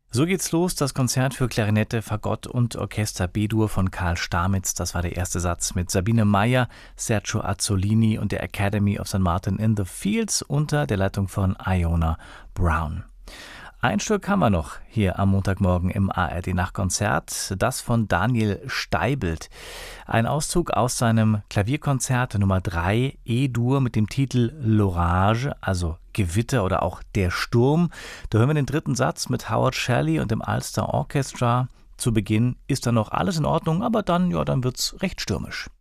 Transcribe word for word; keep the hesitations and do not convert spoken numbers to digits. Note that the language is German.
So geht's los, das Konzert für Klarinette, Fagott und Orchester B-Dur von Karl Stamitz. Das war der erste Satz mit Sabine Meyer, Sergio Azzolini und der Academy of Sankt Martin in the Fields unter der Leitung von Iona Brown. Ein Stück haben wir noch hier am Montagmorgen im A R D-Nachtkonzert, das von Daniel Steibelt. Ein Auszug aus seinem Klavierkonzert Nummer drei E-Dur mit dem Titel L'Orage, also Gewitter oder auch Der Sturm. Da hören wir den dritten Satz mit Howard Shelley und dem Ulster Orchestra. Zu Beginn ist dann noch alles in Ordnung, aber dann, ja, dann wird's recht stürmisch.